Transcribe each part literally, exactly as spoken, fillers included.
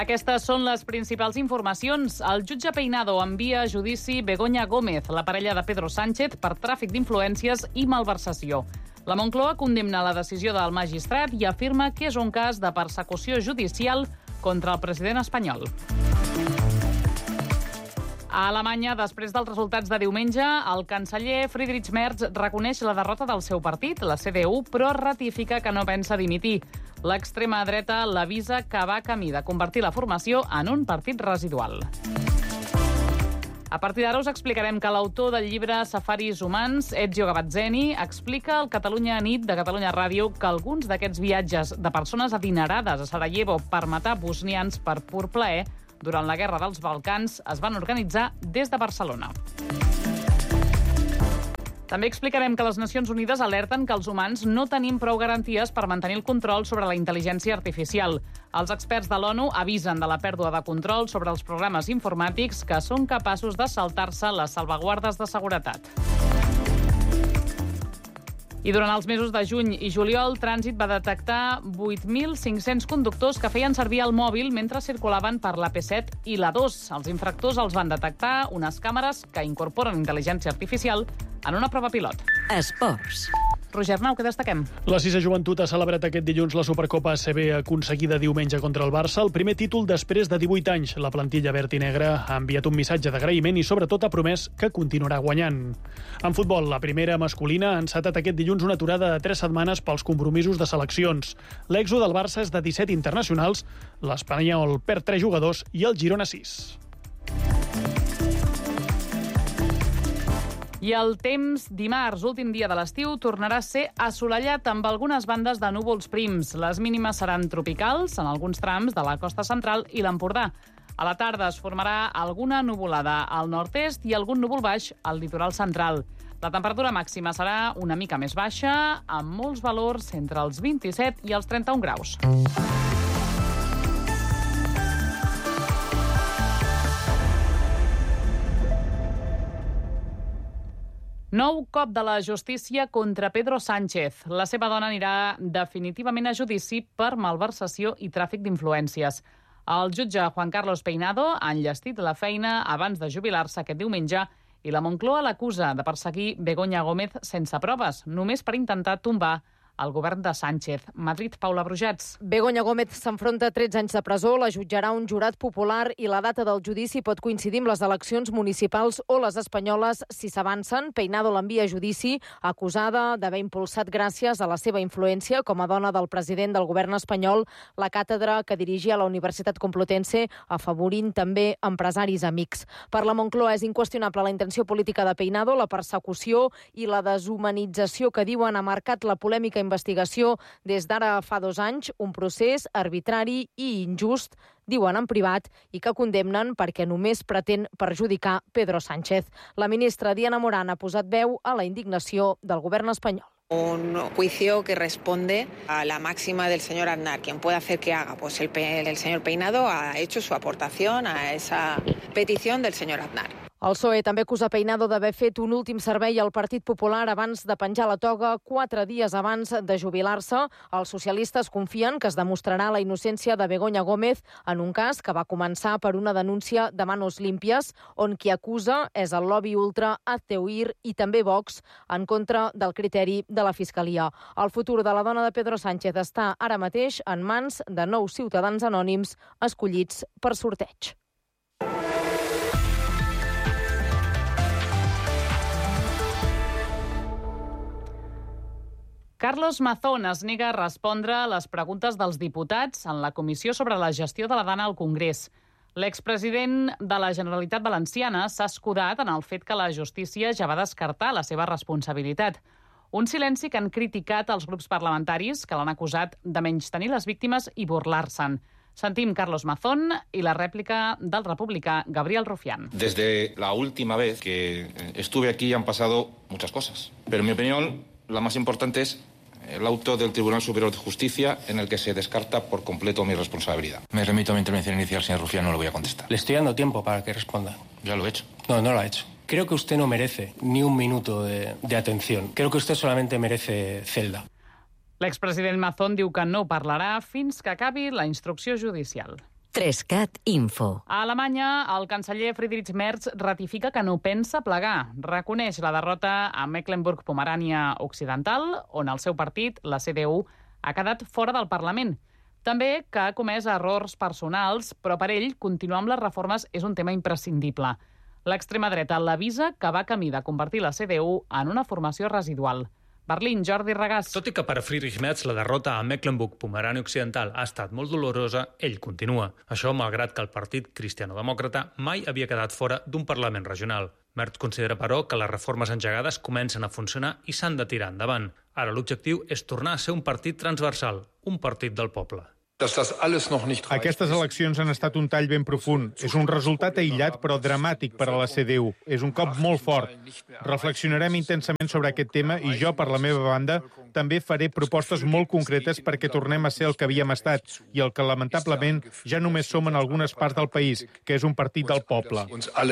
Aquestes són les principals informacions. El jutge Peinado envia a judici Begoña Gómez, la parella de Pedro Sánchez, per tràfic d'influències i malversació. La Moncloa condemna la decisió del magistrat i afirma que és un cas de persecució judicial contra el president espanyol. A Alemanya, després dels resultats de diumenge, el canceller Friedrich Merz reconeix la derrota del seu partit, la C D U, però ratifica que no pensa dimitir. L'extrema dreta l'avisa que va camí de convertir la formació en un partit residual. A partir d'ara us explicarem que l'autor del llibre Safaris humans, Ezio Gavazzeni, explica al Catalunya Nit de Catalunya Ràdio que alguns d'aquests viatges de persones adinerades a Sarajevo per matar bosnians per pur plaer durant la Guerra dels Balcans es van organitzar des de Barcelona. També explicarem que les Nacions Unides alerten que els humans no tenim prou garanties per mantenir el control sobre la intel·ligència artificial. Els experts de l'ONU avisen de la pèrdua de control sobre els programes informàtics que són capaços de saltar-se les salvaguardes de seguretat. I durant els mesos de juny i juliol, Trànsit va detectar vuit mil cinc-cents conductors que feien servir el mòbil mentre circulaven per l'A P set i l'A dos. Els infractors els van detectar unes càmeres que incorporen intel·ligència artificial en una prova pilot. Esports. Roger Arnau, què destaquem? La sisena joventut ha celebrat aquest dilluns la Supercopa A C B aconseguida diumenge contra el Barça, el primer títol després de divuit anys. La plantilla verd i negra ha enviat un missatge d'agraïment i sobretot ha promès que continuarà guanyant. En futbol, la primera masculina ha encetat aquest dilluns una aturada de tres setmanes pels compromisos de seleccions. L'èxode del Barça és de disset internacionals, l'Espanyol perd tres jugadors i el Girona sis. I el temps, dimarts, últim dia de l'estiu, tornarà a ser assolellat amb algunes bandes de núvols prims. Les mínimes seran tropicals en alguns trams de la costa central i l'Empordà. A la tarda es formarà alguna nuvolada al nord-est i algun núvol baix al litoral central. La temperatura màxima serà una mica més baixa, amb molts valors entre els vint-i-set i els trenta-un graus. Nou cop de la justícia contra Pedro Sánchez. La seva dona anirà definitivament a judici per malversació i tràfic d'influències. El jutge Juan Carlos Peinado ha enllestit la feina abans de jubilar-se aquest diumenge i la Moncloa l'acusa de perseguir Begoña Gómez sense proves, només per intentar tombar el govern de Sánchez. Madrid, Paula Brujats. Begoña Gómez s'enfronta a tretze anys de presó, la jutjarà un jurat popular i la data del judici pot coincidir amb les eleccions municipals o les espanyoles si s'avancen. Peinado l'envia a judici acusada d'haver impulsat gràcies a la seva influència com a dona del president del govern espanyol la càtedra que dirigia a la Universitat Complutense, afavorint també empresaris amics. Per la Moncloa és inqüestionable la intenció política de Peinado, la persecució i la deshumanització que diuen ha marcat la polèmica investigació des d'ara fa dos anys, un procés arbitrari i injust, diuen en privat, i que condemnen perquè només pretén perjudicar Pedro Sánchez. La ministra Diana Morán ha posat veu a la indignació del govern espanyol. Un juicio que responde a la máxima del señor Aznar. Quien puede hacer que haga, pues el, el señor Peinado ha hecho su aportación a esa petición del señor Aznar. El P S O E també acusa Peinado d'haver fet un últim servei al Partit Popular abans de penjar la toga quatre dies abans de jubilar-se. Els socialistes confien que es demostrarà la innocència de Begoña Gómez en un cas que va començar per una denúncia de manos límpies, on qui acusa és el lobby ultra Hazte Oír i també Vox, en contra del criteri de la Fiscalia. El futur de la dona de Pedro Sánchez està ara mateix en mans de nou ciutadans anònims escollits per sorteig. Carlos Mazón es nega a respondre a les preguntes dels diputats en la comissió sobre la gestió de la dana al Congrés. L'expresident de la Generalitat Valenciana s'ha escudat en el fet que la justícia ja va descartar la seva responsabilitat. Un silenci que han criticat els grups parlamentaris que l'han acusat de menystenir les víctimes i burlar-se'n. Sentim Carlos Mazón y la réplica del republicà Gabriel Rufián. Desde la última vez que estuve aquí han pasado muchas cosas, pero en mi opinión la más importante es el auto del Tribunal Superior de Justicia en el que se descarta por completo mi responsabilidad. Me remito a mi intervención inicial, señor Rufián, no lo voy a contestar. Le estoy dando tiempo para que responda. Ya lo he hecho. No, no lo ha hecho. Creo que usted no merece ni un minuto de, de atención. Creo que usted solamente merece celda. L'expresident Mazón diu que no parlarà fins que acabi la instrucció judicial. Trescat Info. A Alemanya, el canceller Friedrich Merz ratifica que no pensa plegar. Reconeix la derrota a Mecklenburg-Pomerània Occidental, on el seu partit, la C D U, ha quedat fora del Parlament. També que ha comès errors personals, però per ell continuar amb les reformes és un tema imprescindible. L'extrema dreta l'avisa que va camí de convertir la C D U en una formació residual. Berlín, Jordi Regàs. Tot i que per a Friedrich Merz la derrota a Mecklenburg-Pomerània Occidental ha estat molt dolorosa, ell continua. Això malgrat que el partit cristiano-demòcrata mai havia quedat fora d'un Parlament regional. Merz considera, però, que les reformes engegades comencen a funcionar i s'han de tirar endavant. Ara l'objectiu és tornar a ser un partit transversal, un partit del poble. Aquestes eleccions han estat un tall ben profund. És un resultat aïllat però dramàtic per a la C D U. És un cop molt fort. Reflexionarem intensament sobre aquest tema i jo, per la meva banda, també faré propostes molt concretes perquè tornem a ser el que havíem estat i el que, lamentablement, ja només som en algunes parts del país, que és un partit del poble.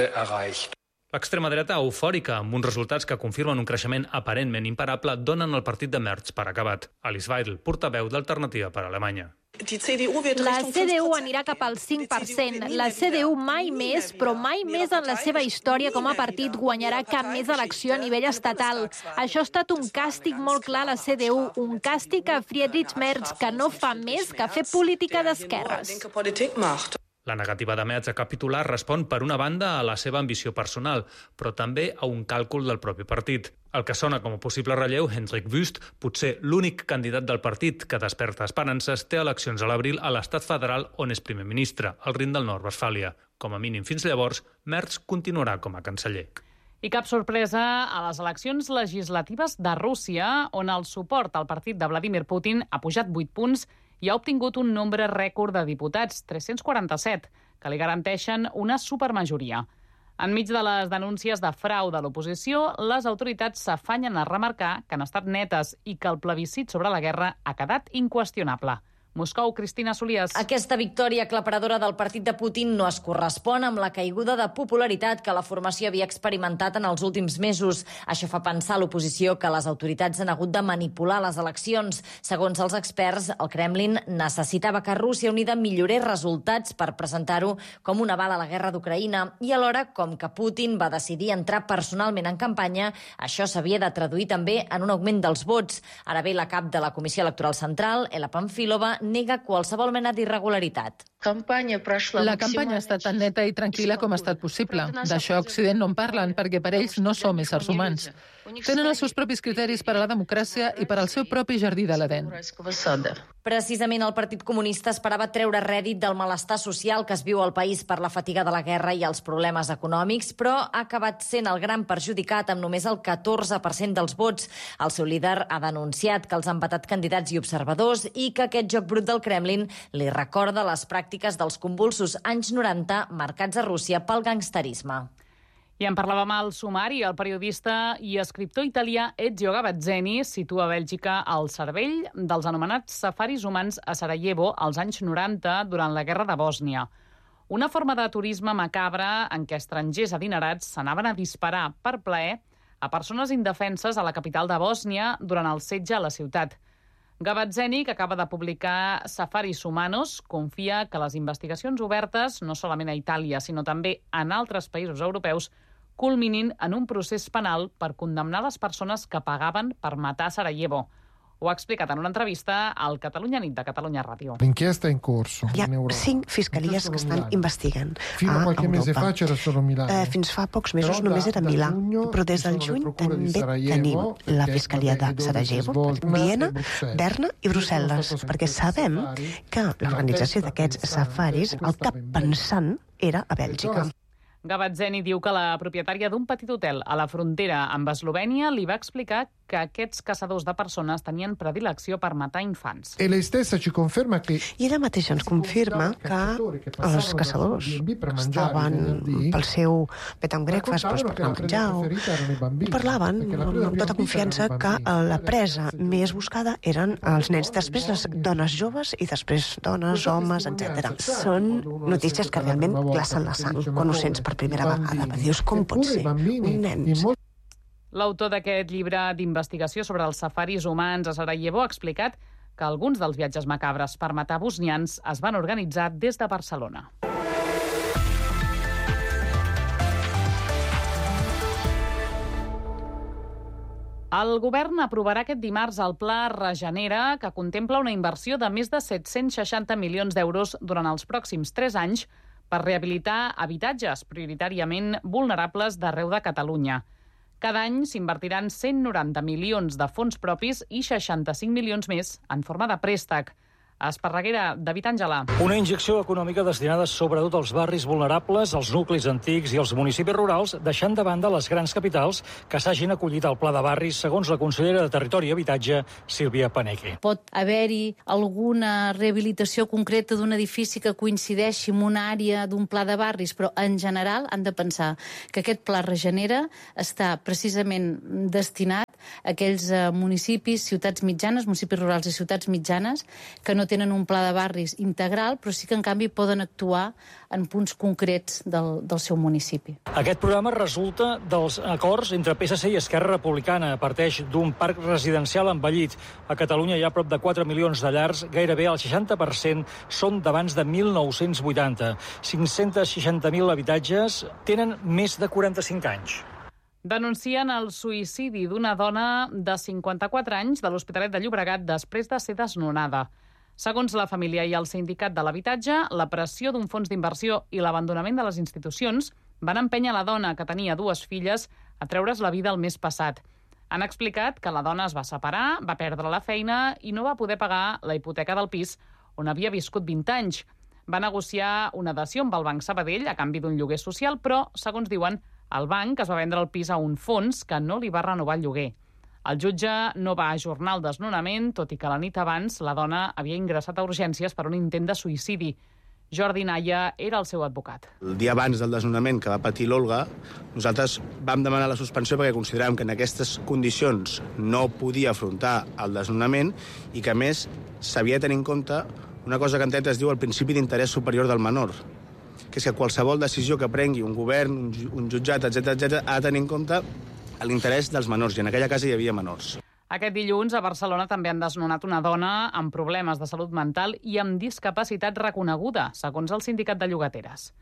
L'extrema dreta eufòrica, amb uns resultats que confirmen un creixement aparentment imparable, donen el partit de Merz per acabat. Alice Weidel, portaveu d'Alternativa per Alemanya. La C D U anirà cap al cinc per cent. La C D U mai més, però mai més en la seva història com a partit guanyarà cap més elecció a nivell estatal. Això ha estat un càstig molt clar a la C D U, un càstig a Friedrich Merz, que no fa més que fer política d'esquerres. La negativa de Merz a capitular respon, per una banda, a la seva ambició personal, però també a un càlcul del propi partit. El que sona com a possible relleu, Hendrik Wüst, potser l'únic candidat del partit que desperta esperances, té eleccions a l'abril a l'estat federal on és primer ministre, al Rin del Nord-Westfàlia. Com a mínim fins llavors, Merz continuarà com a canceller. I cap sorpresa a les eleccions legislatives de Rússia, on el suport al partit de Vladimir Putin ha pujat vuit punts i ha obtingut un nombre rècord de diputats, tres-cents quaranta-set, que li garanteixen una supermajoria. Enmig de les denúncies de frau de l'oposició, les autoritats s'afanyen a remarcar que han estat netes i que el plebiscit sobre la guerra ha quedat inqüestionable. Moscou, Cristina Solias. Aquesta victòria aclaparadora del partit de Putin no es correspon amb la caiguda de popularitat que la formació havia experimentat en els últims mesos. Això fa pensar a l'oposició que les autoritats han hagut de manipular les eleccions. Segons els experts, el Kremlin necessitava que Rússia Unida millorés resultats per presentar-ho com un aval a la guerra d'Ucraïna i alhora, com que Putin va decidir entrar personalment en campanya, això s'havia de traduir també en un augment dels vots. Ara bé, la cap de la Comissió Electoral Central, Ela Pamfilova, nega qualsevol mena d'irregularitat. La campanya ha estat tan neta i tranquil·la com ha estat possible. D'això a Occident no en parlen, perquè per ells no som éssers humans. Tenen els seus propis criteris per a la democràcia i per al seu propi jardí de l'Edén. Precisament el Partit Comunista esperava treure rèdit del malestar social que es viu al país per la fatiga de la guerra i els problemes econòmics, però ha acabat sent el gran perjudicat amb només el catorze per cent dels vots. El seu líder ha denunciat que els han vetat candidats i observadors i que aquest joc brut del Kremlin li recorda les pràctiques dels convulsos anys noranta marcats a Rússia pel gangsterisme. I en parlàvem al sumari. El periodista i escriptor italià Ezio Gavazzeni situa Bèlgica al cervell dels anomenats safaris humans a Sarajevo als anys noranta durant la guerra de Bòsnia. Una forma de turisme macabre en què estrangers adinerats s'anaven a disparar per plaer a persones indefenses a la capital de Bòsnia durant el setge a la ciutat. Gavazzeni, que acaba de publicar Safaris Humanos, confia que les investigacions obertes, no solament a Itàlia, sinó també en altres països europeus, culminin en un procés penal per condemnar les persones que pagaven per matar a Sarajevo. Ho ha explicat en una entrevista al Catalunya Nit de Catalunya Ràdio. L'inchiesta è in corso. Hi ha cinc fiscalies que estan investigant Fino a qualche mese fa c'era solo Milano. Eh, fins fa pocs mesos només era Milà, però des del juny també tenim la Fiscalia de Sarajevo, Viena, Berna i Brussel·les, perquè sabem que l'organització d'aquests safaris, el cap pensant, era a Bèlgica. Gavazzeni diu que la propietària d'un petit hotel a la frontera amb Eslovènia li va explicar que aquests caçadors de persones tenien predilecció per matar infants. E lei stessa ci conferma che I ella mateixa ens confirma que els caçadors estaven pel seu bet amb breakfast per anar a menjar o parlaven amb tota confiança que la presa més buscada eren els nens, després les dones joves i després dones, homes, etcètera. Són notícies que realment glacen la sang quan ho sents per primera vegada. Dius, com pot ser? Un nen... L'autor d'aquest llibre d'investigació sobre els safaris humans a Sarajevo ha explicat que alguns dels viatges macabres per matar bosnians es van organitzar des de Barcelona. El govern aprovarà aquest dimarts el Pla Regenera, que contempla una inversió de més de set-cents seixanta milions d'euros durant els pròxims tres anys per rehabilitar habitatges prioritàriament vulnerables d'arreu de Catalunya. Cada any s'invertiran cent noranta milions de fons propis i seixanta-cinc milions més en forma de préstec. A Esparreguera, David Àngela. Una injecció econòmica destinada sobretot als barris vulnerables, als nuclis antics i als municipis rurals, deixant de banda les grans capitals que s'hagin acollit al Pla de Barris, segons la consellera de Territori i Habitatge, Sílvia Paneque. Pot haver-hi alguna rehabilitació concreta d'un edifici que coincideixi amb una àrea d'un pla de barris, però en general han de pensar que aquest Pla Regenera està precisament destinat a aquells municipis, ciutats mitjanes, municipis rurals i ciutats mitjanes, que no tenen un pla de barris integral, però sí que, en canvi, poden actuar en punts concrets del, del seu municipi. Aquest programa resulta dels acords entre P S C i Esquerra Republicana. Parteix d'un parc residencial envellit. A Catalunya hi ha prop de quatre milions de llars, gairebé el seixanta per cent són d'abans de mil nou-cents vuitanta. cinc-cents seixanta mil habitatges tenen més de quaranta-cinc anys. Denuncien el suïcidi d'una dona de cinquanta-quatre anys de l'Hospitalet de Llobregat després de ser desnonada. Segons la família i el sindicat de l'habitatge, la pressió d'un fons d'inversió i l'abandonament de les institucions van empènyer la dona, que tenia dues filles, a treure's la vida el mes passat. Han explicat que la dona es va separar, va perdre la feina i no va poder pagar la hipoteca del pis on havia viscut vint anys. Va negociar una dació amb el Banc Sabadell a canvi d'un lloguer social, però, segons diuen, el banc es va vendre el pis a un fons que no li va renovar el lloguer. El jutge no va ajornar el desnonament, tot i que la nit abans la dona havia ingressat a urgències per un intent de suïcidi. Jordi Naya era el seu advocat. El dia abans del desnonament que va patir l'Olga, nosaltres vam demanar la suspensió perquè consideràvem que en aquestes condicions no podia afrontar el desnonament i que, a més, s'havia de tenir en compte una cosa que en dret es diu el principi d'interès superior del menor, que és que qualsevol decisió que prengui un govern, un jutjat, etcètera, etcètera, ha de tenir en compte l'interès dels menors, i en aquella casa hi havia menors. Aquest dilluns a Barcelona també han desnonat una dona amb problemes de salut mental i amb discapacitat reconeguda, segons el sindicat de llogateres.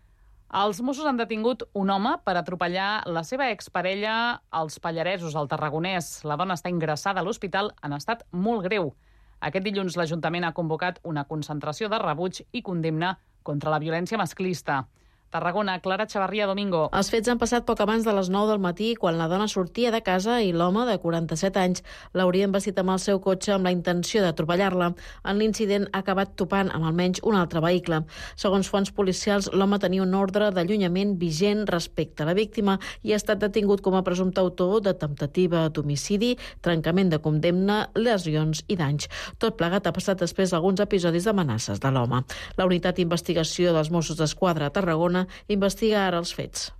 Els Mossos han detingut un home per atropellar la seva exparella als Pallaresos, al Tarragonès. La dona està ingressada a l'hospital en estat molt greu. Aquest dilluns l'Ajuntament ha convocat una concentració de rebuig i condemna contra la violència masclista. Tarragona, Clara Chavarria, Domingo. Els fets han passat poc abans de les nou del matí, quan la dona sortia de casa i l'home, de quaranta-set anys, l'hauria embestit amb el seu cotxe amb la intenció d'atropellar-la. En l'incident ha acabat topant amb almenys un altre vehicle. Segons fonts policials, l'home tenia un ordre d'allunyament vigent respecte a la víctima i ha estat detingut com a presumpte autor de temptativa d'homicidi, trencament de condemna, lesions i danys. Tot plegat ha passat després d'alguns episodis d'amenaces de l'home. La unitat d'investigació dels Mossos d'Esquadra a Tarragona investiga ara els fets.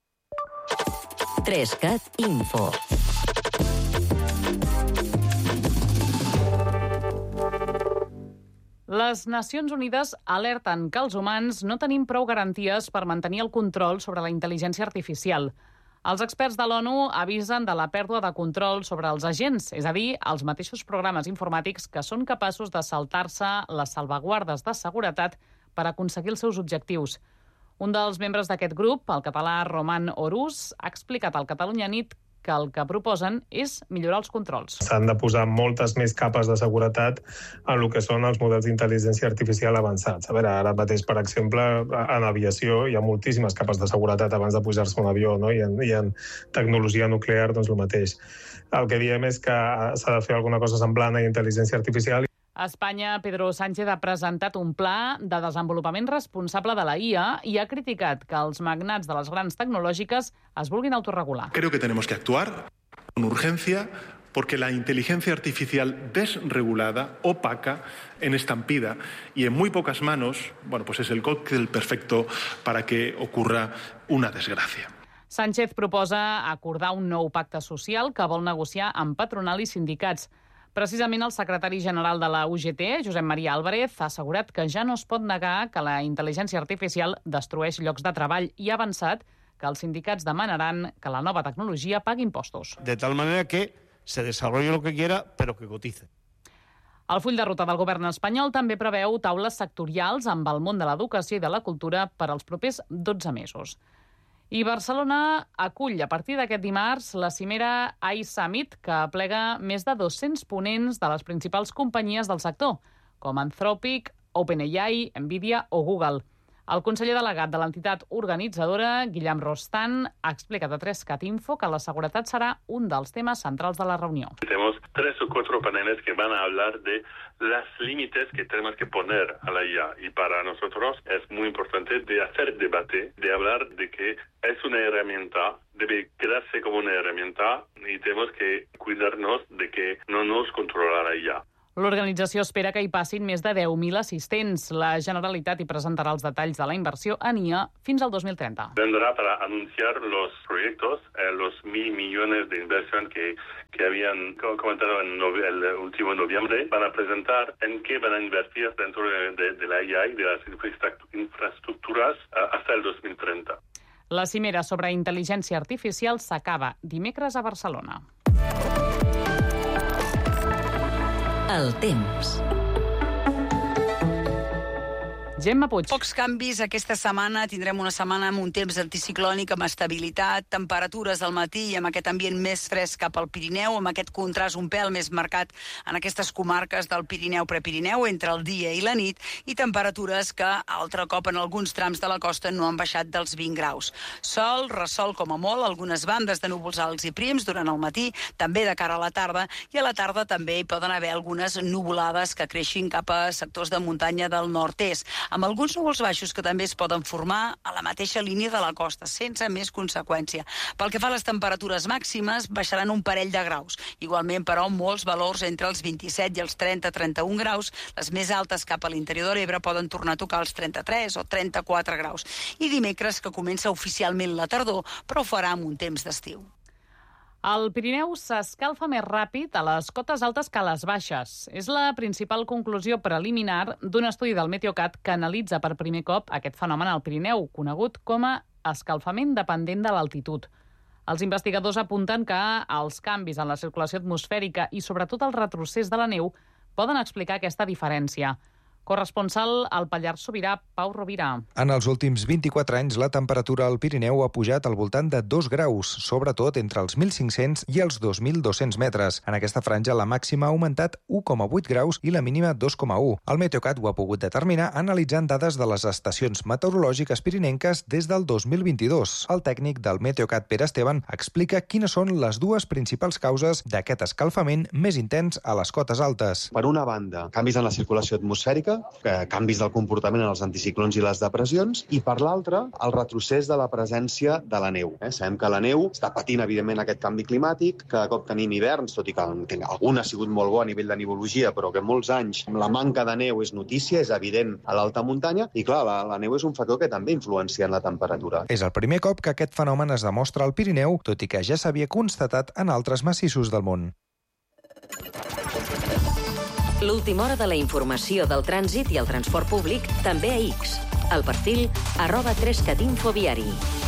tres cat Info. Les Nacions Unides alerten que els humans no tenim prou garanties per mantenir el control sobre la intel·ligència artificial. Els experts de l'ONU avisen de la pèrdua de control sobre els agents, és a dir, els mateixos programes informàtics que són capaços de saltar-se les salvaguardes de seguretat per aconseguir els seus objectius. Un dels membres d'aquest grup, el català Roman Orús, ha explicat al Catalunya Nit que el que proposen és millorar els controls. S'han de posar moltes més capes de seguretat en el que són els models d'intel·ligència artificial avançats. A veure, ara mateix, per exemple, en aviació hi ha moltíssimes capes de seguretat abans de pujar-se a un avió, no? I en, i en tecnologia nuclear, doncs el mateix. El que diem és que s'ha de fer alguna cosa semblant a intel·ligència artificial. A Espanya, Pedro Sánchez ha presentat un pla de desenvolupament responsable de la I A i ha criticat que els magnats de les grans tecnològiques es vulguin autorregular. Creo que tenemos que actuar con urgencia porque la inteligencia artificial desregulada, opaca, en estampida y en muy pocas manos, bueno, pues es el cóctel perfecto para que ocurra una desgracia. Sánchez proposa acordar un nou pacte social que vol negociar amb patronal i sindicats. Precisament el secretari general de la U G T, Josep Maria Álvarez, ha assegurat que ja no es pot negar que la intel·ligència artificial destrueix llocs de treball i ha avançat que els sindicats demanaran que la nova tecnologia pagui impostos. De tal manera que se desarrolle lo que quiera, pero que cotice. El full de ruta del govern espanyol també preveu taules sectorials amb el món de l'educació i de la cultura per als propers dotze mesos. I Barcelona acull a partir d'aquest dimarts la cimera iSummit, que aplega més de dos-cents ponents de les principals companyies del sector, com Anthropic, OpenAI, Nvidia o Google. El conseller delegat de l'entitat organitzadora, Guillem Rostan, ha explicat a tres cat info que la seguretat serà un dels temes centrals de la reunió. Tenemos tres o cuatro paneles que van a hablar de los límites que tenemos que poner a la I A. Y para nosotros es muy importante de hacer debate, de hablar de que es una herramienta, debe quedarse como una herramienta y tenemos que cuidarnos de que no nos controla la I A. L'organització espera que hi passin més de deu mil assistents. La Generalitat hi presentarà els detalls de la inversió en I A fins al dos mil trenta. Vendrá para anunciar los proyectos, eh, los mil millones de inversión que, que habían comentado en el último noviembre. Van a presentar en qué van a invertir dentro de, de, de la I A y de las infraestructuras uh, hasta el dos mil trenta. La cimera sobre intel·ligència artificial s'acaba dimecres a Barcelona. El temps. Gemma Puig. Pocs canvis aquesta setmana. Tindrem una setmana amb un temps anticiclònic, amb estabilitat, temperatures al matí i amb aquest ambient més fresc cap al Pirineu, amb aquest contrast un pèl més marcat en aquestes comarques del Pirineu-Prepirineu entre el dia i la nit, i temperatures que altre cop en alguns trams de la costa no han baixat dels vint graus. Sol, ressol com a molt, algunes bandes de núvols alts i prims durant el matí, també de cara a la tarda, i a la tarda també hi poden haver algunes nuvolades que creixin cap a sectors de muntanya del nord-est, amb alguns núvols baixos que també es poden formar a la mateixa línia de la costa, sense més conseqüència. Pel que fa a les temperatures màximes, baixaran un parell de graus. Igualment, però, molts valors entre els vint-i-set i els trenta a trenta-un graus. Les més altes cap a l'interior de l'Ebre poden tornar a tocar els trenta-tres o trenta-quatre graus. I dimecres, que comença oficialment la tardor, però ho farà amb un temps d'estiu. El Pirineu s'escalfa més ràpid a les cotes altes que a les baixes. És la principal conclusió preliminar d'un estudi del Meteocat que analitza per primer cop aquest fenomen al Pirineu, conegut com a escalfament dependent de l'altitud. Els investigadors apunten que els canvis en la circulació atmosfèrica i sobretot el retrocés de la neu poden explicar aquesta diferència. Corresponsal al Pallars Sobirà, Pau Rovira. En els últims vint-i-quatre anys, la temperatura al Pirineu ha pujat al voltant de dos graus, sobretot entre els mil cinc-cents i els dos mil dos-cents metres. En aquesta franja, la màxima ha augmentat u coma vuit graus i la mínima dos coma u. El Meteocat ho ha pogut determinar analitzant dades de les estacions meteorològiques pirinenques des del dos mil vint-i-dos. El tècnic del Meteocat, Pere Esteban, explica quines són les dues principals causes d'aquest escalfament més intens a les cotes altes. Per una banda, canvis en la circulació atmosfèrica, canvis del comportament en els anticiclons i les depressions, i per l'altra, el retrocés de la presència de la neu. Eh? Sabem que la neu està patint, evidentment, aquest canvi climàtic. Cada cop tenim hiverns, tot i que algun ha sigut molt bo a nivell de nivologia, però que molts anys la manca de neu és notícia, és evident a l'alta muntanya, i clar, la, la neu és un factor que també influencia en la temperatura. És el primer cop que aquest fenomen es demostra al Pirineu, tot i que ja s'havia constatat en altres massissos del món. L'última hora de la informació del trànsit i el transport públic també a X. El perfil arroba tres cat info viari.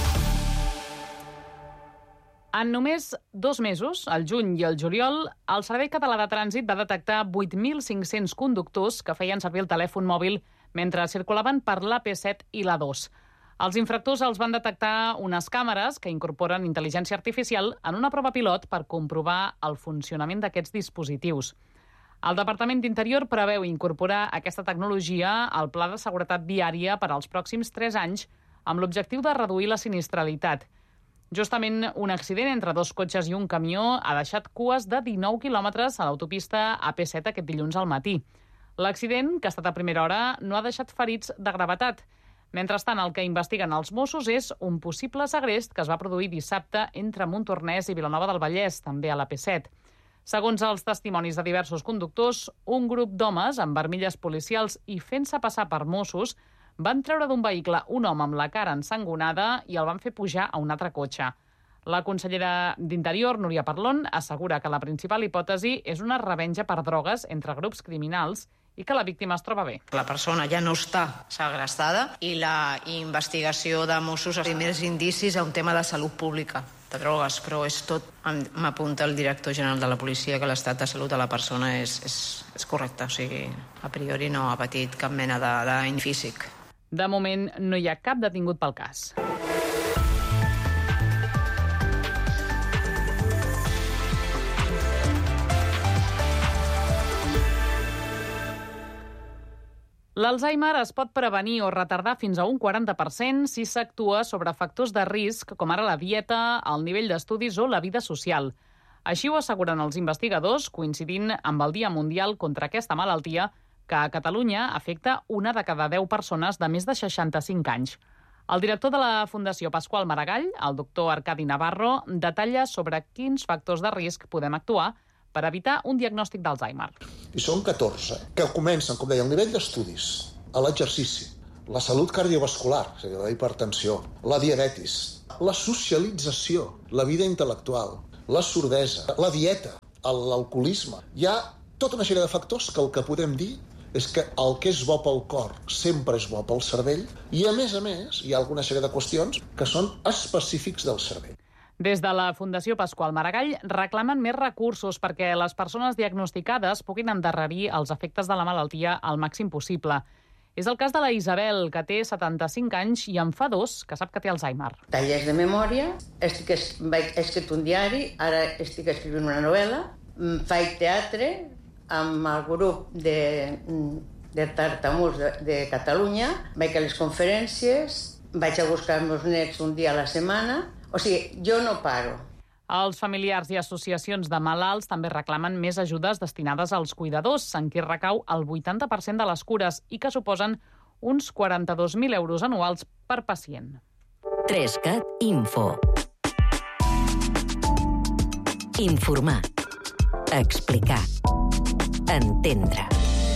En només dos mesos, el juny i el juliol, el Servei Català de Trànsit va detectar vuit mil cinc-cents conductors que feien servir el telèfon mòbil mentre circulaven per l'A P set i l'A dos. Els infractors els van detectar unes càmeres que incorporen intel·ligència artificial en una prova pilot per comprovar el funcionament d'aquests dispositius. El Departament d'Interior preveu incorporar aquesta tecnologia al Pla de Seguretat Viària per als pròxims tres anys amb l'objectiu de reduir la sinistralitat. Justament un accident entre dos cotxes i un camió ha deixat cues de dinou quilòmetres a l'autopista A P set aquest dilluns al matí. L'accident, que ha estat a primera hora, no ha deixat ferits de gravetat. Mentrestant, el que investiguen els Mossos és un possible segrest que es va produir dissabte entre Montornès i Vilanova del Vallès, també a l'A P set. Segons els testimonis de diversos conductors, un grup d'homes amb armilles policials i fent-se passar per Mossos van treure d'un vehicle un home amb la cara ensangonada i el van fer pujar a un altre cotxe. La consellera d'Interior, Núria Parlon, assegura que la principal hipòtesi és una revenja per drogues entre grups criminals i que la víctima es troba bé. La persona ja no està segrestada i la investigació de Mossos té més indicis a un tema de salut pública. de drogues, però és tot, m'apunta el director general de la policia, que l'estat de salut de la persona és, és, és correcte, o sigui, a priori no ha patit cap mena de dany físic. De moment no hi ha cap detingut pel cas. L'Alzheimer es pot prevenir o retardar fins a un quaranta per cent si s'actua sobre factors de risc, com ara la dieta, el nivell d'estudis o la vida social. Així ho asseguren els investigadors, coincidint amb el Dia Mundial contra aquesta malaltia, que a Catalunya afecta una de cada deu persones de més de seixanta-cinc anys. El director de la Fundació Pasqual Maragall, el doctor Arcadi Navarro, detalla sobre quins factors de risc podem actuar per evitar un diagnòstic d'Alzheimer. I són catorze, que comencen, com deia, el nivell d'estudis, l'exercici, la salut cardiovascular, és a dir, la hipertensió, la diabetis, la socialització, la vida intel·lectual, la sordesa, la dieta, l'alcoholisme. Hi ha tota una sèrie de factors que el que podem dir és que el que és bo pel cor sempre és bo pel cervell i, a més a més, hi ha alguna sèrie de qüestions que són específics del cervell. Des de la Fundació Pasqual Maragall reclamen més recursos perquè les persones diagnosticades puguin endarrerir els efectes de la malaltia al màxim possible. És el cas de la Isabel, que té setanta-cinc anys i en fa dos que sap que té Alzheimer. Tallers de memòria, estic es... vaig escrit un diari, ara estic escrivint una novel·la, faig teatre amb el grup de, de tartamuts de, de Catalunya, vaig a les conferències, vaig a buscar els meus nets un dia a la setmana. O sigui, jo no paro. Els familiars i associacions de malalts també reclamen més ajudes destinades als cuidadors, en què recau el vuitanta per cent de les cures i que suposen uns quaranta-dos mil euros anuals per pacient. tres cat Info. Informar. Explicar. Entendre.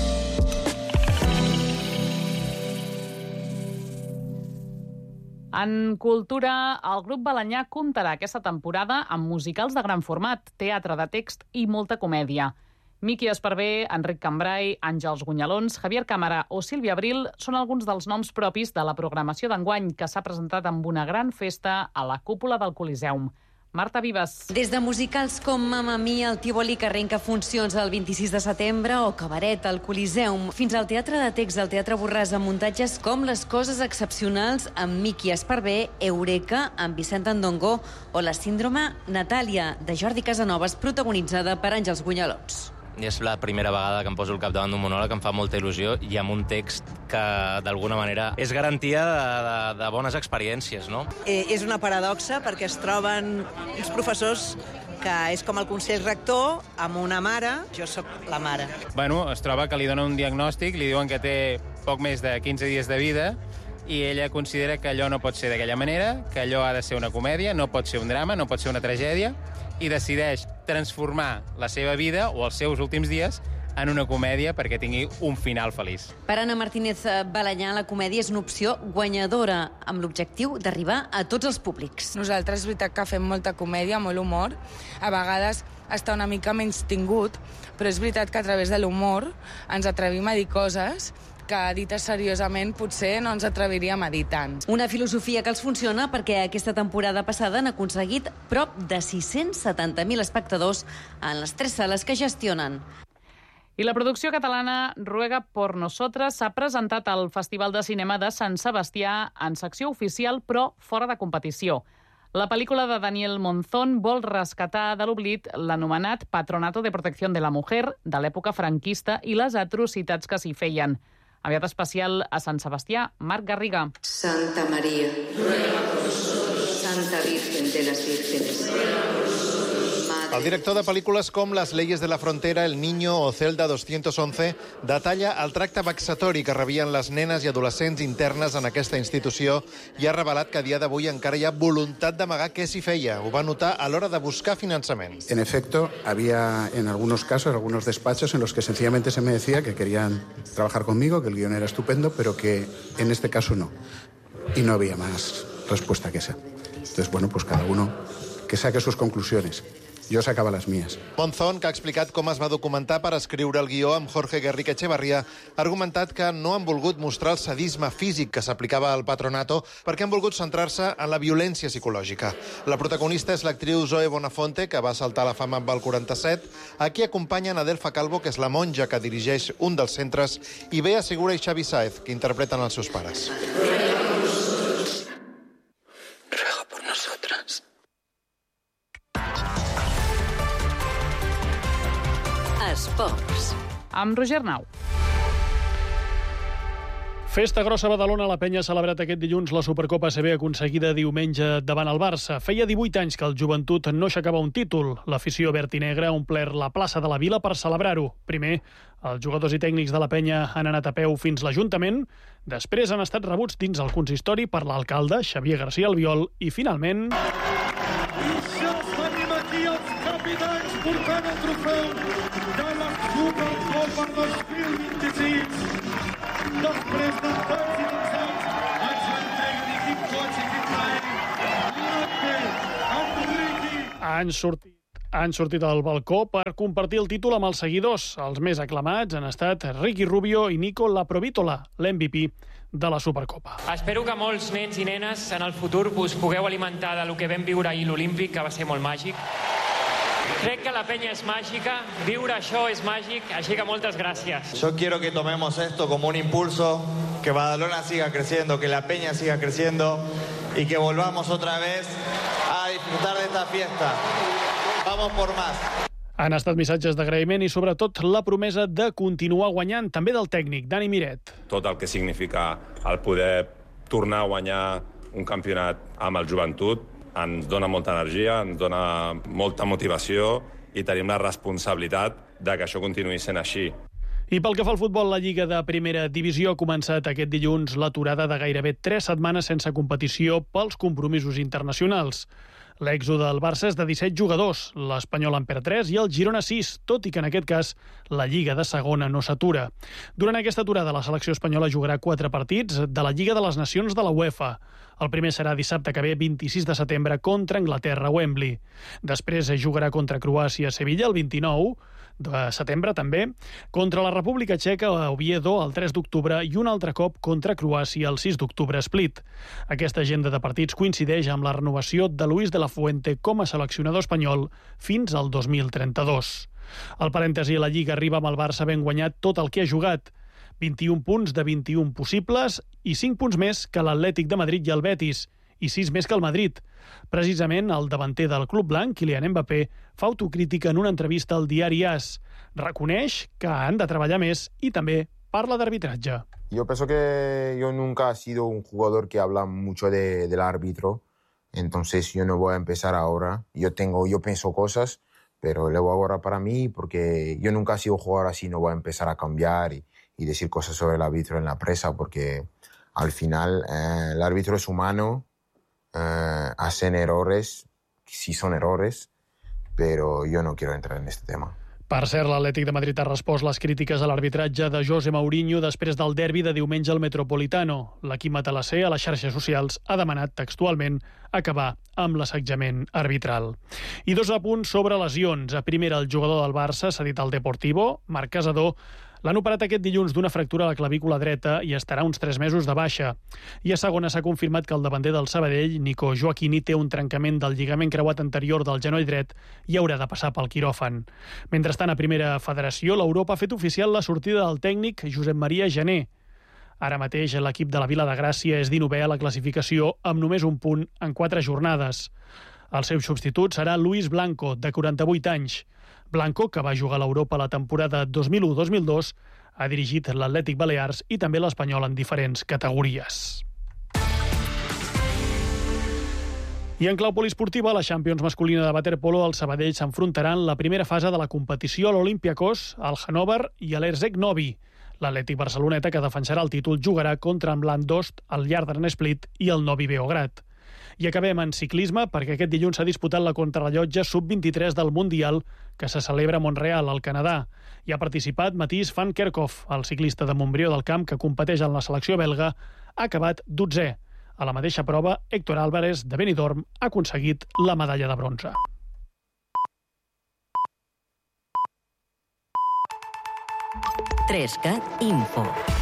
En cultura, el grup Balanyà comptarà aquesta temporada amb musicals de gran format, teatre de text i molta comèdia. Miqui Esparvé, Enric Cambrai, Àngels Gunyalons, Javier Cámara o Sílvia Abril són alguns dels noms propis de la programació d'enguany, que s'ha presentat amb una gran festa a la cúpula del Coliseum. Marta Vives. Des de musicals com Mamma Mia, el Tívoli, que arrenca funcions el vint-i-sis de setembre, o Cabaret, al Coliseum, fins al teatre de text al Teatre Borràs, amb muntatges com Les coses excepcionals, amb Miqui Esparvé, Eureka, amb Vicent Andongo, o La síndrome Natàlia, de Jordi Casanovas, protagonitzada per Àngels Gunyalons. És la primera vegada que em poso al capdavant d'un monòleg, em fa molta il·lusió, i amb un text que, d'alguna manera, és garantia de, de, de bones experiències, no? Eh, és una paradoxa, perquè es troben uns professors que és com el consell rector, amb una mare, jo sóc la mare. Bueno, es troba que li donen un diagnòstic, li diuen que té poc més de quinze dies de vida, i ella considera que allò no pot ser d'aquella manera, que allò ha de ser una comèdia, no pot ser un drama, no pot ser una tragèdia, i decideix transformar la seva vida o els seus últims dies en una comèdia perquè tingui un final feliç. Per Anna Martínez Balanyà, la comèdia és una opció guanyadora, amb l'objectiu d'arribar a tots els públics. Nosaltres és veritat que fem molta comèdia, molt humor. A vegades està una mica menys tingut, però és veritat que a través de l'humor ens atrevim a dir coses que dites seriosament potser no ens atreviríem a dir tant. Una filosofia que els funciona perquè aquesta temporada passada han aconseguit prop de sis-cents setanta mil espectadors en les tres sales que gestionen. I la producció catalana Ruega por Nosotras s'ha presentat al Festival de Cinema de Sant Sebastià en secció oficial, però fora de competició. La pel·lícula de Daniel Monzón vol rescatar de l'oblit l'anomenat Patronato de Protección de la Mujer de l'època franquista i les atrocitats que s'hi feien. Aviat especial a Sant Sebastià, Marc Garriga. Santa María, ruega por nosotros. Santa Virgen de las Vírgenes. El director de pel·lícules com Las leyes de la frontera, El niño o Celda doscientos once detalla el tracte vexatori que rebien les nenes i adolescents internes en aquesta institució i ha revelat que a dia d'avui encara hi ha voluntat d'amagar què s'hi feia. Ho va notar a l'hora de buscar finançament. En efecto, había en algunos casos, algunos despachos en los que sencillamente se me decía que querían trabajar conmigo, que el guión era estupendo, pero que en este caso no. Y no había más respuesta que esa. Entonces, bueno, pues cada uno que saque sus conclusiones. Yo sacaba las mías. Monzón, que ha explicat com es va documentar per escriure el guió amb Jorge Guerrique Echevarría, ha argumentat que no han volgut mostrar el sadisme físic que s'aplicava al patronato perquè han volgut centrar-se en la violència psicològica. La protagonista és l'actriu Zoe Bonafonte, que va saltar a la fama amb el quaranta-set, a qui acompanyen Adelfa Calvo, que és la monja que dirigeix un dels centres, i Bea Segura i Xavi Sáez, que interpreten els seus pares. Ruego por nosotras. Esports. Amb Roger Nau. Festa grossa a Badalona. La Penya ha celebrat aquest dilluns la Supercopa A C B aconseguida diumenge davant el Barça. Feia divuit anys que el Joventut no aixecava un títol. L'afició verd i negra ha omplert la plaça de la Vila per celebrar-ho. Primer, els jugadors i tècnics de la Penya han anat a peu fins l'Ajuntament. Després han estat rebuts dins el consistori per l'alcalde, Xavier García Albiol, i finalment... I ja tenim aquí els capitans portant el trofeu de la Supercopa dos mil vint-i-sis. Després de tants i tants anys, ens entreguen equip Cots, equip Plaer, Lante, Enriqui... Han sortit, han sortit al balcó per compartir el títol amb els seguidors. Els més aclamats han estat Ricky Rubio i Nico Laprovítola, l'M V P de la Supercopa. Espero que molts nens i nenes en el futur us pugueu alimentar de lo que vam viure ahir l'Olímpic, que va ser molt màgic. Crec que la Penya és màgica, viure això és màgic, així que moltes gràcies. Yo quiero que tomemos esto como un impulso, que Badalona siga creciendo, que la Peña siga creciendo y que volvamos otra vez a disfrutar de esta fiesta. Vamos por más. Han estat missatges d'agraïment i, sobretot, la promesa de continuar guanyant, també del tècnic, Dani Miret. Tot el que significa el poder tornar a guanyar un campionat amb el Joventut ens dona molta energia, ens dona molta motivació i tenim la responsabilitat de que això continuï sent així. I pel que fa al futbol, la Lliga de Primera Divisió ha començat aquest dilluns l'aturada de gairebé tres setmanes sense competició pels compromisos internacionals. L'èxode del Barça és de disset jugadors, l'Espanyol en perd tres i el Girona sis, tot i que en aquest cas la Lliga de Segona no s'atura. Durant aquesta aturada, la selecció espanyola jugarà quatre partits de la Lliga de les Nacions de la UEFA. El primer serà dissabte que ve, vint-i-sis de setembre, contra Anglaterra a Wembley. Després jugarà contra Croàcia a Sevilla el vint-i-nou de setembre també, contra la República Txeca a Oviedo el tres d'octubre i un altre cop contra Croàcia el sis d'octubre a Split. Aquesta agenda de partits coincideix amb la renovació de Luis de la Fuente com a seleccionador espanyol fins al dos mil trenta-dos. El parèntesi a la Lliga arriba amb el Barça havent guanyat tot el que ha jugat. vint-i-un punts de vint-i-un possibles i cinc punts més que l'Atlètic de Madrid i el Betis, i sis més que el Madrid. Precisament, el davanter del club blanc, Kylian Mbappé, fa autocrítica en una entrevista al diari AS. Reconeix que han de treballar més i també parla d'arbitratge. Yo pienso que yo nunca he sido un jugador que habla mucho de, del árbitro, entonces yo no voy a empezar ahora. Yo tengo, yo pienso cosas, pero le voy a guardar para mí porque yo nunca he sido jugador así, no voy a empezar a cambiar y, y decir cosas sobre el árbitro en la prensa porque al final eh, el árbitro es humano. Uh, hacen errores, sí son errores, pero yo no quiero entrar en este tema. Per cert, l'Atlètic de Madrid ha respost les crítiques a l'arbitratge de José Mourinho després del derbi de diumenge al Metropolitano. L'equip matalassé a les xarxes socials ha demanat textualment acabar amb l'assetjament arbitral. I dos apunts sobre lesions. A primera, el jugador del Barça s'ha dit al Deportivo, Marc Casador, l'han operat aquest dilluns d'una fractura a la clavícula dreta i estarà uns tres mesos de baixa. I a segona s'ha confirmat que el davanter del Sabadell, Nico Joaquini, té un trencament del lligament creuat anterior del genoll dret i haurà de passar pel quiròfan. Mentrestant, a primera federació, l'Europa ha fet oficial la sortida del tècnic Josep Maria Jané. Ara mateix l'equip de la Vila de Gràcia és dinovè a la classificació amb només un punt en quatre jornades. El seu substitut serà Luis Blanco, de quaranta-vuit anys. Blanco, que va jugar a l'Europa la temporada dos mil u dos mil dos, ha dirigit l'Atlètic Balears i també l'Espanyol en diferents categories. I en clau poliesportiva, la Champions masculina de waterpolo, el Sabadell s'enfrontaran la primera fase de la competició a l'Olympiakos, al Hannover i a l'Erzeg Novi. L'Atlètic Barceloneta, que defensarà el títol, jugarà contra en Blandost, el Jardern Split i el Novi Beograd. I acabem en ciclisme perquè aquest dilluns s'ha disputat la contrarrellotge sub vint-i-tres del Mundial que se celebra a Montreal, al Canadà. Hi ha participat Mathies van Kerkhoff, el ciclista de Montbrió del Camp que competeix en la selecció belga, ha acabat dotzè. A la mateixa prova, Héctor Álvarez, de Benidorm, ha aconseguit la medalla de bronze. tres cat info.